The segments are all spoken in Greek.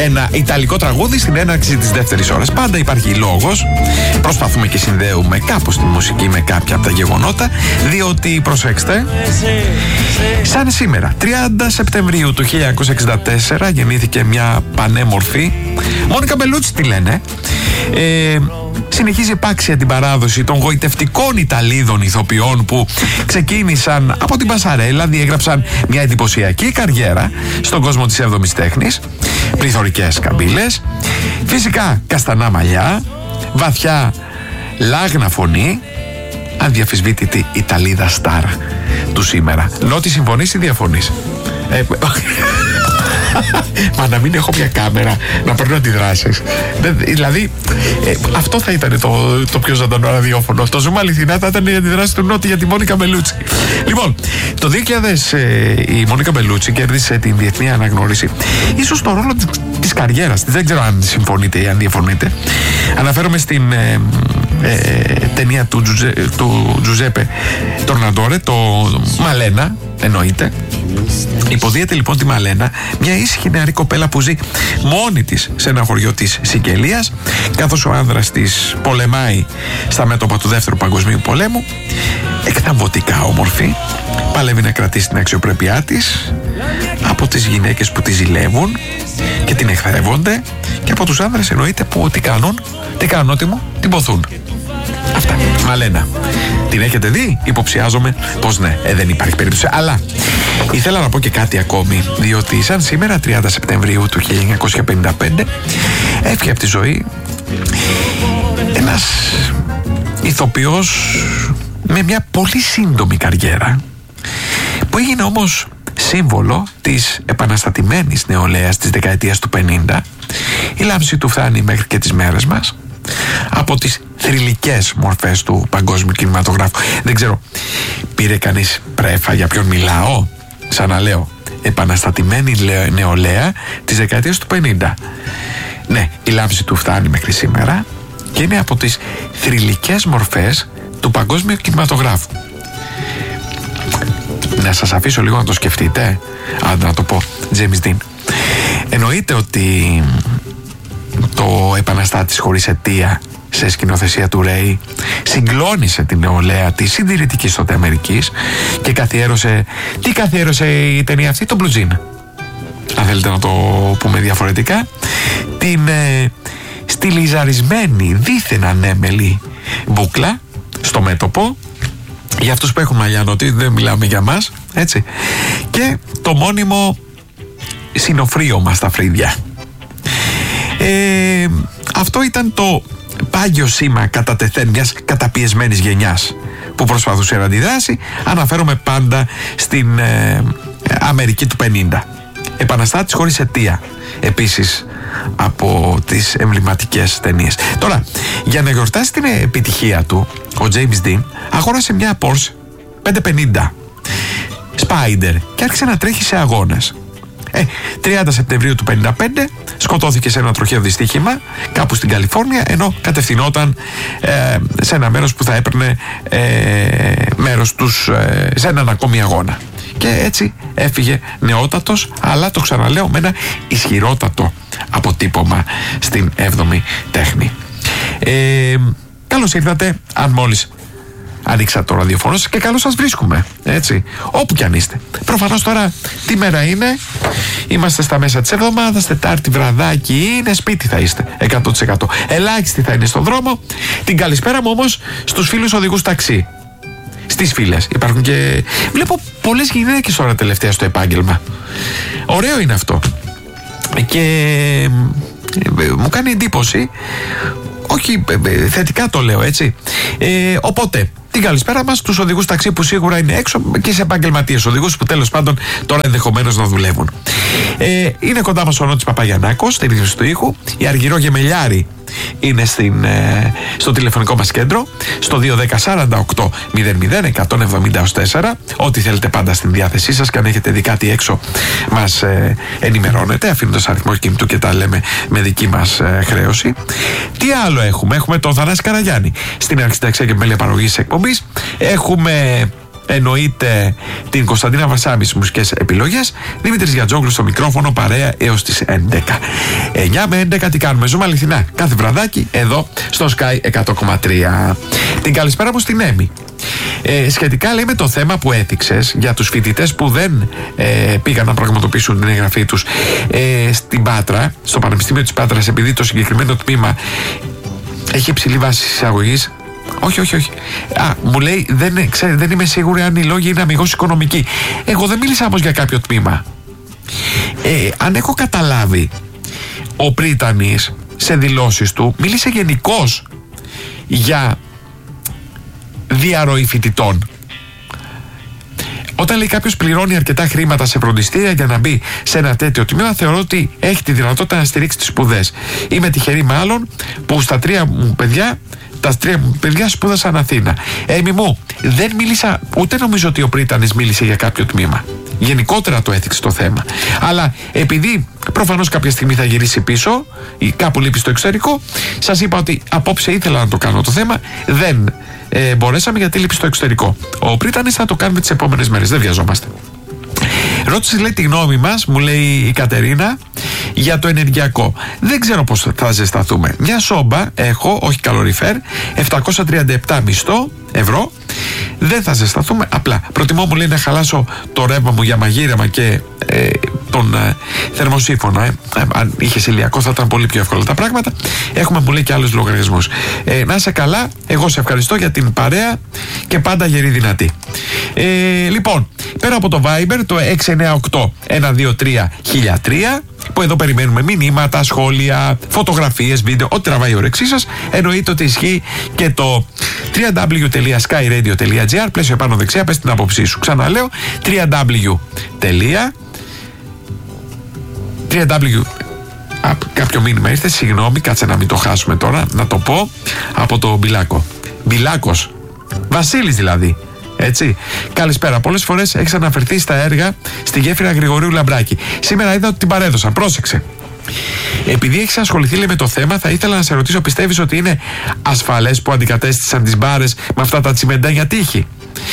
ένα ιταλικό τραγούδι στην έναρξη της δεύτερης ώρας. Πάντα υπάρχει λόγος. Προσπαθούμε και συνδέουμε κάπως τη μουσική με κάποια από τα γεγονότα, διότι προσέξτε, σαν σήμερα 30 Σεπτεμβρίου του 1964 γεννήθηκε μια πανέμορφη Μόνικα Μπελούτσι, τη λένε. Συνεχίζει επάξια την παράδοση των γοητευτικών Ιταλίδων ηθοποιών που ξεκίνησαν από την πασαρέλα, διέγραψαν μια εντυπωσιακή καριέρα στον κόσμο της 7ης τέχνης. Πληθωρικές καμπύλες, φυσικά καστανά μαλλιά, βαθιά λάγνα φωνή, αδιαφυσβήτητη Ιταλίδα στάρ του σήμερα. Νότι συμφωνείς ή διαφωνείς? Μα να μην έχω μια κάμερα να παίρνω αντιδράσεις. Δηλαδή αυτό θα ήταν το πιο ζωντανό ραδιόφωνο. Το Zoom αληθινά θα ήταν η αντιδράση του Νότι για τη Μόνικα Μπελούτσι. Λοιπόν, το 2000 η Μόνικα Μπελούτσι κέρδισε την διεθνή αναγνώριση, ίσως στο ρόλο της καριέρας της. Δεν ξέρω αν συμφωνείτε ή αν διαφωνείτε. Αναφέρομαι στην ταινία του Τζουζέπε Τορναντόρε, το Μαλένα, εννοείται. Υποδίεται λοιπόν τη Μαλένα, μια ήσυχη νεαρή κοπέλα που ζει μόνη της σε ένα χωριό της Σικελίας, καθώς ο άνδρας της πολεμάει στα μέτωπα του Δεύτερου Παγκοσμίου Πολέμου. Εκθαμβωτικά όμορφη, παλεύει να κρατήσει την αξιοπρέπειά της από τις γυναίκες που τη ζηλεύουν και την εχθρεύονται, και από τους άνδρες εννοείται που τι κάνουν ότι μου την ποθούν. Αυτά. Μαλένα. Την έχετε δει? Υποψιάζομαι πως ναι, δεν υπάρχει περίπτωση. Αλλά ήθελα να πω και κάτι ακόμη, διότι σαν σήμερα 30 Σεπτεμβρίου του 1955 έφυγε από τη ζωή ένας ηθοποιός με μια πολύ σύντομη καριέρα, που έγινε όμως σύμβολο της επαναστατημένης νεολαίας της δεκαετίας του 50. Η λάμψη του φτάνει μέχρι και τις μέρες μας από τις θρυλικές μορφές του παγκόσμιου κινηματογράφου. Δεν ξέρω, πήρε κανείς πρέφα για ποιον μιλάω? Σαν να λέω, επαναστατημένη νεολαία της δεκαετίας του 50. Ναι, η λάμψη του φτάνει μέχρι σήμερα και είναι από τις θρυλικές μορφές του παγκόσμιου κινηματογράφου. Να σας αφήσω λίγο να το σκεφτείτε. Άντε να το πω, James Dean. Εννοείται ότι το επαναστάτης χωρίς αιτία, σε σκηνοθεσία του Ρέι, συγκλώνησε την νεολαία της συντηρητικής τότε Αμερικής και καθιέρωσε. Τι καθιέρωσε η ταινία αυτή? Το Blue Jean. Αν θέλετε να το πούμε διαφορετικά, την στιλιζαρισμένη, δίθεν ανέμελη μπούκλα στο μέτωπο, για αυτούς που έχουν μαλλιά, ότι δεν μιλάμε για μας, έτσι, και το μόνιμο συνοφρίωμα στα φρύδια. Αυτό ήταν το πάγιο σήμα κατά τεθέν μιας καταπιεσμένης γενιάς που προσπαθούσε να αντιδράσει. Αναφέρομαι πάντα στην Αμερική του 50. Επαναστάτης χωρίς αιτία, επίσης από τις εμβληματικές ταινίες. Τώρα, για να γιορτάσει την επιτυχία του, ο James Dean αγόρασε μια Porsche 550 Spider και άρχισε να τρέχει σε αγώνες. 30 Σεπτεμβρίου του 1955 σκοτώθηκε σε ένα τροχαίο δυστύχημα κάπου στην Καλιφόρνια, ενώ κατευθυνόταν σε ένα μέρος που θα έπαιρνε μέρος τους σε έναν ακόμη αγώνα. Και έτσι έφυγε νεότατος, αλλά το ξαναλέω, με ένα ισχυρότατο αποτύπωμα στην 7η τέχνη. Καλώς ήρθατε, αν μόλις ανοίξατε το ραδιοφωνό σας, και καλώς σας βρίσκουμε, έτσι, όπου κι αν είστε. Προφανώς τώρα τι μέρα είναι? Είμαστε στα μέσα της εβδομάδας, Τετάρτη βραδάκι είναι, σπίτι θα είστε 100%. Ελάχιστοι θα είναι στον δρόμο. Την καλησπέρα μου όμως στους φίλους οδηγούς ταξί, στις φίλες. Υπάρχουν και βλέπω πολλές γυναίκες τώρα τελευταία στο επάγγελμα. Ωραίο είναι αυτό και μου κάνει εντύπωση. Όχι, θετικά το λέω, έτσι. Οπότε, την καλησπέρα μας στους οδηγούς ταξί που σίγουρα είναι έξω, και σε επαγγελματίες οδηγούς που τέλος πάντων τώρα ενδεχομένως να δουλεύουν. Είναι κοντά μας ο Νότης Παπαγιαννάκος, στη ρύθμιση του ήχου. Η Αργυρό Γεμελιάρη είναι στο τηλεφωνικό μας κέντρο, στο 210-48-00-170-4. Ό,τι θέλετε πάντα στην διάθεσή σας, και αν έχετε δει κάτι έξω μας ενημερώνετε, αφήνοντας αριθμό κινητού και τα λέμε με δική μας χρέωση. Τι άλλο έχουμε? Έχουμε τον Θανάση Καραγιάννη στην αρχιτεξία και μέλεια παραγωγής της εκπομπής. Έχουμε εννοείται την Κωνσταντίνα Βασάμη στις μουσικές επιλογές, Δημήτρης Γιατζόγλου στο μικρόφωνο, παρέα έως τις 11. 9 με 11 τι κάνουμε? Ζούμε αληθινά κάθε βραδάκι εδώ στο Sky 100,3. Την καλησπέρα μου στην Έμι. Σχετικά λέει με το θέμα που έθιξες για τους φοιτητές που δεν πήγαν να πραγματοποιήσουν την εγγραφή τους στην Πάτρα, στο Πανεπιστήμιο της Πάτρας, επειδή το συγκεκριμένο τμήμα έχει υψηλή βάση εισαγωγής. Όχι. Μου λέει δεν είμαι σίγουρη αν οι λόγοι είναι αμιγώς οικονομικοί. Εγώ δεν μίλησα όμως για κάποιο τμήμα. Αν έχω καταλάβει, ο Πρίτανης σε δηλώσεις του μίλησε γενικώς για διαρροή φοιτητών. Όταν λέει κάποιος πληρώνει αρκετά χρήματα σε φροντιστήρια για να μπει σε ένα τέτοιο τμήμα, θεωρώ ότι έχει τη δυνατότητα να στηρίξει τις σπουδές. Είμαι τυχερή μάλλον που τα τρία μου παιδιά σπούδασαν Αθήνα. Έμι μου, δεν μίλησα, ούτε νομίζω ότι ο Πρίτανης μίλησε για κάποιο τμήμα. Γενικότερα το έθιξε το θέμα. Αλλά επειδή προφανώς κάποια στιγμή θα γυρίσει πίσω ή κάπου λείπει στο εξωτερικό, σας είπα ότι απόψε ήθελα να το κάνω το θέμα, δεν μπορέσαμε γιατί λείπει στο εξωτερικό. Ο Πρίτανης θα το κάνουμε τις επόμενες μέρες, δεν βιαζόμαστε. Ρώτησε, λέει, τη γνώμη μας, μου λέει η Κατερίνα, για το ενεργειακό. Δεν ξέρω πώς θα ζεσταθούμε. Μια σόμπα έχω, όχι καλοριφέρ, 737 μισθό ευρώ. Δεν θα ζεσταθούμε. Απλά προτιμώ, μου λέει, να χαλάσω το ρεύμα μου για μαγείρεμα και τον θερμοσύφωνα. Αν είχε ηλιακό θα ήταν πολύ πιο εύκολα τα πράγματα. Έχουμε, μου λέει, και άλλους λογαριασμούς. Να είσαι καλά. Εγώ σε ευχαριστώ για την παρέα και πάντα γερή δυνατή. Λοιπόν, πέρα από το Viber, το 698-123-1003, που εδώ περιμένουμε μηνύματα, σχόλια, φωτογραφίες, βίντεο, ό,τι τραβάει η όρεξή σας. Εννοείται ότι ισχύει και το www.skyradio.gr, πλαίσιο πάνω δεξιά, πες την άποψή σου. Ξαναλέω, κάποιο μήνυμα ήρθε, συγγνώμη, κάτσε να μην το χάσουμε τώρα, να το πω από το Μπιλάκο. Μπιλάκος, Βασίλης δηλαδή. Έτσι. Καλησπέρα. Πολλές φορές έχεις αναφερθεί στα έργα στη γέφυρα Γρηγορίου Λαμπράκη. Σήμερα είδα ότι την παρέδωσαν. Πρόσεξε. Επειδή έχεις ασχοληθεί, λέει, με το θέμα, θα ήθελα να σε ρωτήσω, πιστεύεις ότι είναι ασφαλές που αντικατέστησαν τις μπάρες με αυτά τα τσιμεντάνια τείχη?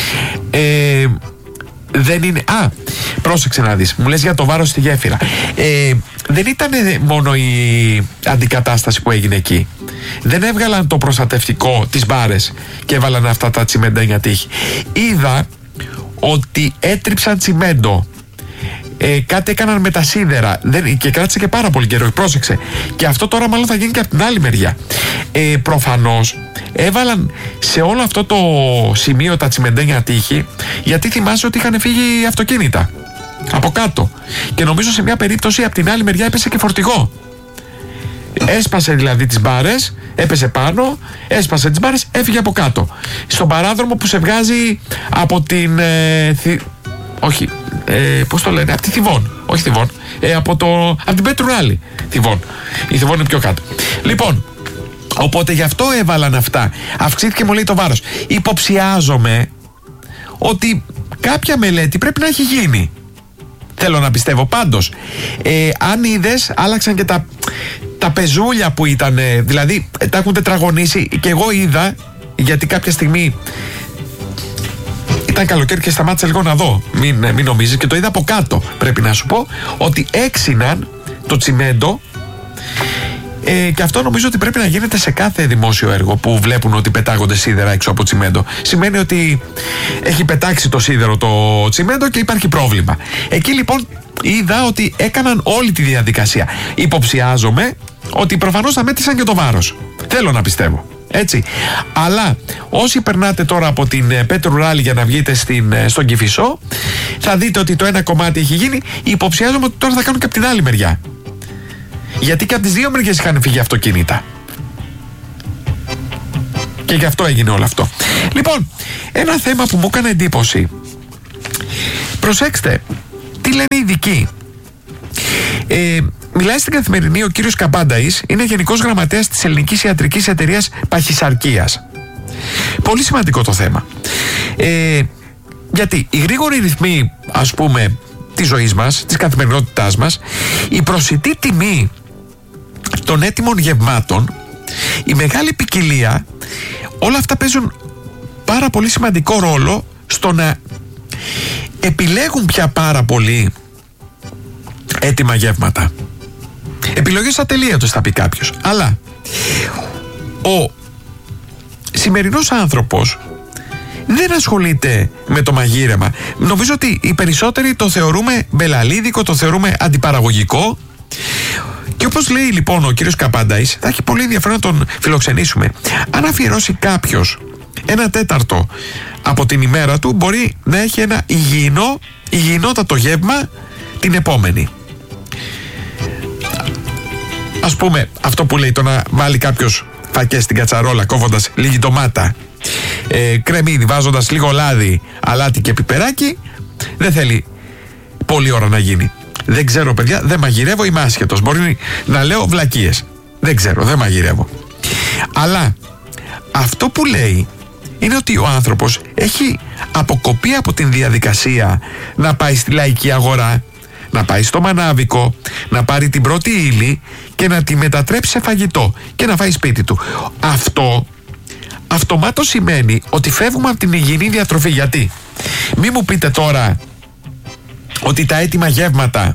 Δεν είναι. Πρόσεξε να δεις. Μου λες για το βάρος στη γέφυρα. Δεν ήταν μόνο η αντικατάσταση που έγινε εκεί. Δεν έβγαλαν το προστατευτικό, τις μπάρες, και έβαλαν αυτά τα τσιμεντάνια τείχη. Είδα ότι έτριψαν τσιμέντο. Κάτι έκαναν με τα σίδερα και κράτησε και πάρα πολύ καιρό. Πρόσεξε. Και αυτό τώρα μάλλον θα γίνει και από την άλλη μεριά. Προφανώς έβαλαν σε όλο αυτό το σημείο τα τσιμεντένια τείχη, γιατί θυμάσαι ότι είχαν φύγει αυτοκίνητα από κάτω. Και νομίζω σε μια περίπτωση από την άλλη μεριά έπεσε και φορτηγό. Έσπασε δηλαδή τις μπάρες, έπεσε πάνω, έσπασε τις μπάρες, έφυγε από κάτω. Στον παράδρομο που σε βγάζει από την. Πώς το λένε, από τη Θηβών. Όχι Θηβών, από την Πέτρου Ράλη. Θηβών. Η Θηβών είναι πιο κάτω. Λοιπόν, οπότε γι' αυτό έβαλαν αυτά. Αυξήθηκε, μου λέει, το βάρος. Υποψιάζομαι ότι κάποια μελέτη πρέπει να έχει γίνει. Θέλω να πιστεύω. Πάντως, αν είδες, άλλαξαν και τα πεζούλια που ήταν, δηλαδή τα έχουν τετραγωνίσει, και εγώ είδα, γιατί κάποια στιγμή ήταν καλοκαίρι και σταμάτησα λίγο να δω, μην νομίζεις, και το είδα από κάτω. Πρέπει να σου πω ότι έξιναν το τσιμέντο, και αυτό νομίζω ότι πρέπει να γίνεται σε κάθε δημόσιο έργο που βλέπουν ότι πετάγονται σίδερα έξω από τσιμέντο. Σημαίνει ότι έχει πετάξει το σίδερο το τσιμέντο και υπάρχει πρόβλημα. Εκεί λοιπόν είδα ότι έκαναν όλη τη διαδικασία. Υποψιάζομαι ότι προφανώς θα μέτρησαν και το βάρος. Θέλω να πιστεύω. Έτσι. Αλλά όσοι περνάτε τώρα από την Πέτρου Ράλη για να βγείτε στον Κηφισό, θα δείτε ότι το ένα κομμάτι έχει γίνει. Υποψιάζομαι ότι τώρα θα κάνουν και από την άλλη μεριά. Γιατί και από τις δύο μεριές είχαν φύγει αυτοκίνητα. Και γι' αυτό έγινε όλο αυτό. Λοιπόν, ένα θέμα που μου έκανε εντύπωση. Προσέξτε, τι λένε οι ειδικοί. Μιλάει στην Καθημερινή ο κύριος Καμπάνταης, είναι γενικός γραμματέας της Ελληνικής Ιατρικής Εταιρείας Παχυσαρκίας. Πολύ σημαντικό το θέμα. Γιατί οι γρήγοροι ρυθμοί, ας πούμε, της ζωής μας, της καθημερινότητάς μας, η προσιτή τιμή των έτοιμων γευμάτων, η μεγάλη ποικιλία, όλα αυτά παίζουν πάρα πολύ σημαντικό ρόλο στο να επιλέγουν πια πάρα πολύ έτοιμα γεύματα. Επιλογές ατελείωτες θα πει κάποιος. Αλλά ο σημερινός άνθρωπος δεν ασχολείται με το μαγείρεμα. Νομίζω ότι οι περισσότεροι το θεωρούμε μπελαλίδικο, το θεωρούμε αντιπαραγωγικό. Και όπως λέει λοιπόν ο κύριος Καπάνταης, θα έχει πολύ ενδιαφέρον να τον φιλοξενήσουμε. Αν αφιερώσει κάποιος 1/4 από την ημέρα του, μπορεί να έχει ένα υγιεινότατο γεύμα την επόμενη. Ας πούμε αυτό που λέει, το να βάλει κάποιος φακές στην κατσαρόλα κόβοντας λίγη ντομάτα, κρεμμύδι, βάζοντας λίγο λάδι, αλάτι και πιπεράκι, δεν θέλει πολλή ώρα να γίνει. Δεν ξέρω παιδιά, δεν μαγειρεύω, είμαι άσχετος. Μπορεί να λέω βλακίες. Δεν ξέρω, δεν μαγειρεύω. Αλλά αυτό που λέει είναι ότι ο άνθρωπος έχει αποκοπεί από την διαδικασία να πάει στη λαϊκή αγορά, να πάει στο μανάβικο, να πάρει την πρώτη ύλη και να τη μετατρέψει σε φαγητό και να φάει σπίτι του. Αυτό αυτομάτως σημαίνει ότι φεύγουμε από την υγιεινή διατροφή. Γιατί? Μη μου πείτε τώρα ότι τα έτοιμα γεύματα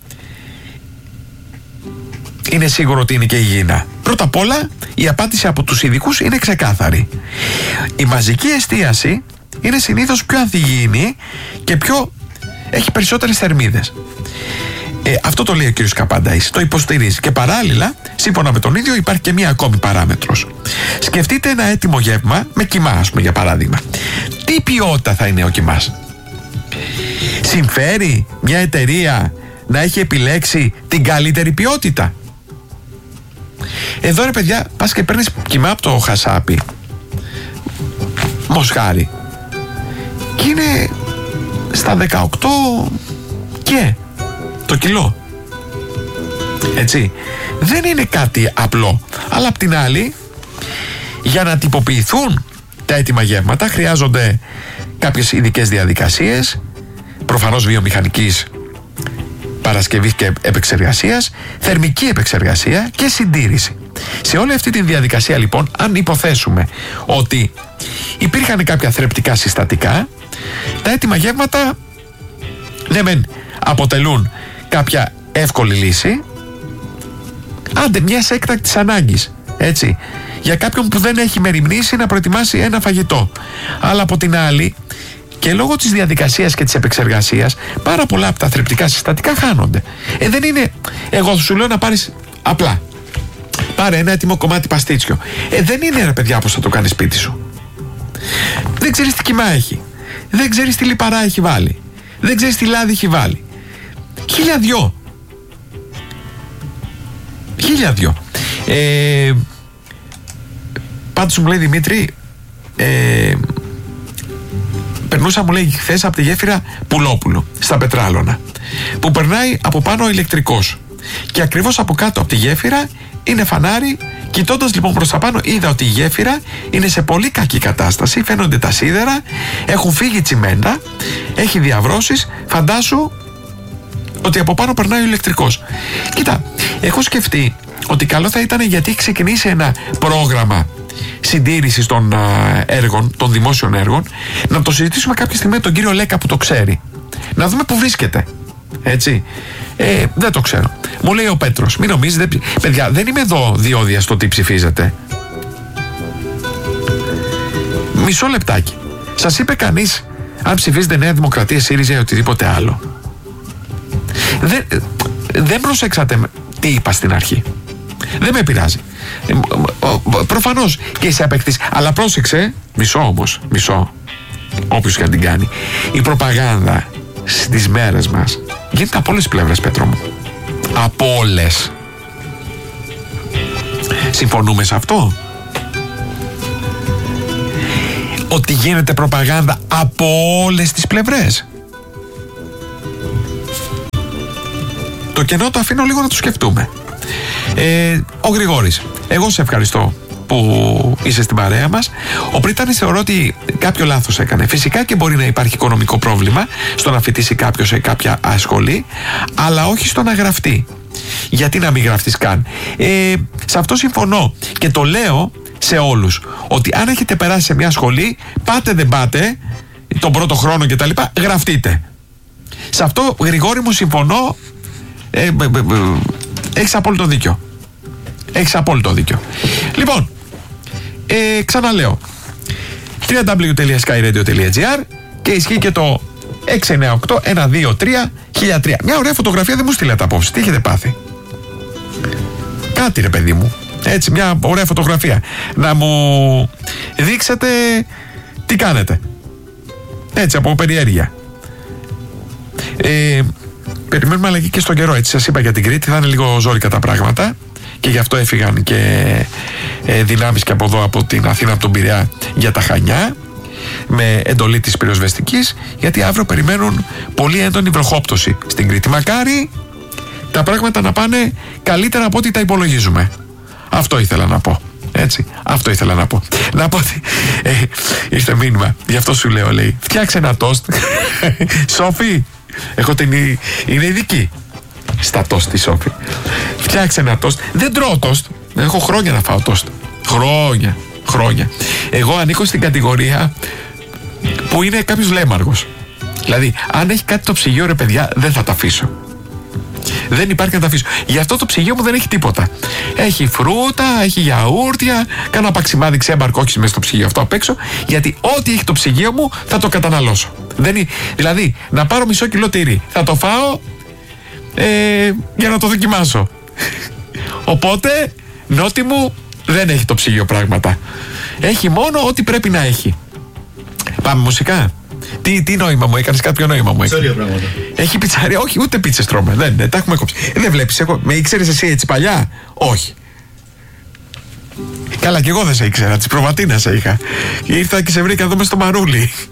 είναι σίγουρο ότι είναι και υγιεινά. Πρώτα απ' όλα η απάντηση από τους ειδικούς είναι ξεκάθαρη. Η μαζική εστίαση είναι συνήθως πιο ανθυγιεινή και έχει περισσότερες θερμίδες. Αυτό το λέει ο κ. Καπάνταης, το υποστηρίζει. Και παράλληλα, σύμφωνα με τον ίδιο, υπάρχει και μία ακόμη παράμετρος. Σκεφτείτε ένα έτοιμο γεύμα με κιμά, ας πούμε, για παράδειγμα. Τι ποιότητα θα είναι ο κιμάς? Συμφέρει μια εταιρεία να έχει επιλέξει την καλύτερη ποιότητα? Εδώ ρε παιδιά, πας και παίρνεις κιμά από το χασάπι, μοσχάρι, και είναι στα 18 και το κιλό. Έτσι, δεν είναι κάτι απλό. Αλλά απ' την άλλη, για να τυποποιηθούν τα έτοιμα γεύματα χρειάζονται κάποιες ειδικές διαδικασίες, προφανώς βιομηχανικής παρασκευής και επεξεργασίας, θερμική επεξεργασία και συντήρηση. Σε όλη αυτή τη διαδικασία λοιπόν, αν υποθέσουμε ότι υπήρχαν κάποια θρεπτικά συστατικά, τα έτοιμα γεύματα ναι μεν αποτελούν κάποια εύκολη λύση, άντε μιας έκτακτης ανάγκης, έτσι, για κάποιον που δεν έχει μεριμνήσει να προετοιμάσει ένα φαγητό. Αλλά από την άλλη, και λόγω της διαδικασίας και της επεξεργασίας, πάρα πολλά από τα θρεπτικά συστατικά χάνονται. Δεν είναι, εγώ σου λέω να πάρεις απλά, πάρε ένα έτοιμο κομμάτι παστίτσιο. Δεν είναι ρε παιδιά πως θα το κάνεις σπίτι σου. Δεν ξέρεις τι κιμά έχει, δεν ξέρεις τι λιπαρά έχει βάλει, δεν ξέρεις τι λάδι έχει βάλει. Χίλια δυο. Πάντως μου λέει Δημήτρη, περνούσα, μου λέει, χθες από τη γέφυρα Πουλόπουλο στα Πετράλωνα, που περνάει από πάνω ο ηλεκτρικός και ακριβώς από κάτω από τη γέφυρα είναι φανάρι. Κοιτώντας λοιπόν προς τα πάνω, είδα ότι η γέφυρα είναι σε πολύ κακή κατάσταση, φαίνονται τα σίδερα, έχουν φύγει τσιμέντα, έχει διαβρώσεις. Φαντάσου ότι από πάνω περνάει ο ηλεκτρικός. Κοίτα, έχω σκεφτεί ότι καλό θα ήταν, γιατί έχει ξεκινήσει ένα πρόγραμμα συντήρησης των έργων, των δημόσιων έργων, να το συζητήσουμε κάποια στιγμή με τον κύριο Λέκα που το ξέρει. Να δούμε που βρίσκεται. Έτσι. Δεν το ξέρω. Μου λέει ο Πέτρος, μην νομίζετε, παιδιά, δεν είμαι εδώ διόδια στο τι ψηφίζετε. Μισό λεπτάκι. Σας είπε κανείς αν ψηφίζετε Νέα Δημοκρατία, ΣΥΡΙΖΑ ή οτιδήποτε άλλο? Δεν προσέξατε τι είπα στην αρχή. Δεν με πειράζει. Προφανώς και είσαι απεκτής. Αλλά πρόσεξε, μισό, όποιος και αν την κάνει. Η προπαγάνδα στις μέρες μας γίνεται από όλες τις πλευρές, Πέτρο μου. Από όλες. Συμφωνούμε σε αυτό? Ότι γίνεται προπαγάνδα από όλες τις πλευρές. Το κενό το αφήνω λίγο να το σκεφτούμε. Ο Γρηγόρης, εγώ σε ευχαριστώ που είσαι στην παρέα μας. Ο Πρίτανης θεωρώ ότι κάποιο λάθος έκανε. Φυσικά και μπορεί να υπάρχει οικονομικό πρόβλημα στο να φοιτήσει κάποιος σε κάποια σχολή, αλλά όχι στο να γραφτεί. Γιατί να μην γραφτείς καν? Σε αυτό συμφωνώ και το λέω σε όλους, ότι αν έχετε περάσει σε μια σχολή, πάτε δεν πάτε, τον πρώτο χρόνο κτλ. Γραφτείτε. Σε αυτό, Γρηγόρη μου, συμφωνώ. Έχεις απόλυτο δίκιο. Έχεις απόλυτο δίκιο. Λοιπόν, ξαναλέω, www.skyradio.gr και ισχύει και το 698-123-1003. Μια ωραία φωτογραφία δεν μου στείλετε απόψε. Τι έχετε πάθει? Κάτι, ρε παιδί μου. Έτσι, μια ωραία φωτογραφία. Να μου δείξετε τι κάνετε. Έτσι, από περιέργεια. Περιμένουμε αλλαγή και στον καιρό. Έτσι, σας είπα για την Κρήτη, θα είναι λίγο ζόρικα τα πράγματα. Και γι' αυτό έφυγαν και δυνάμεις και από εδώ, από την Αθήνα, από τον Πειραιά, για τα Χανιά, με εντολή της πυροσβεστικής, γιατί αύριο περιμένουν πολύ έντονη βροχόπτωση στην Κρήτη. Μακάρι τα πράγματα να πάνε καλύτερα από ό,τι τα υπολογίζουμε. Αυτό ήθελα να πω. Έτσι, αυτό ήθελα να πω. Να πω ότι ήρθε μήνυμα, γι' αυτό σου λέω, λέει, φτιάξε ένα τόστ. Σόφη, είναι ειδική στα τόστ τη Σόφη. Φτιάξε ένα τόστ. Δεν τρώω τόστ. Έχω χρόνια να φάω τόστ. Χρόνια. Εγώ ανήκω στην κατηγορία που είναι κάποιος λέμαργος. Δηλαδή, αν έχει κάτι το ψυγείο, ρε παιδιά, δεν θα τα αφήσω. Δεν υπάρχει να τα αφήσω. Γι' αυτό το ψυγείο μου δεν έχει τίποτα. Έχει φρούτα, έχει γιαούρτια, κάνω απαξιμάδι ξέμπαρκόχης μέσα στο ψυγείο αυτό απ' έξω, γιατί ό,τι έχει το ψυγείο μου θα το καταναλώσω. Δηλαδή, να πάρω μισό κιλό τυρί, θα το φάω για να το δοκιμάσω. Οπότε, νότι μου δεν έχει το ψυγείο πράγματα. Έχει μόνο ό,τι πρέπει να έχει. Πάμε μουσικά. Τι νόημα μου έκανες, κάποιο νόημα μου έκανες? Έχει πιτσαρία? Όχι, ούτε πίτσες τρώμε. Δεν τα έχουμε κόψει. Δεν βλέπεις, εγώ με ήξερες εσύ έτσι παλιά? Όχι. Καλά, κι εγώ δεν σε ήξερα. Της προβατίνας σε είχα. Ήρθα και σε βρήκα εδώ μες στο μαρούλι.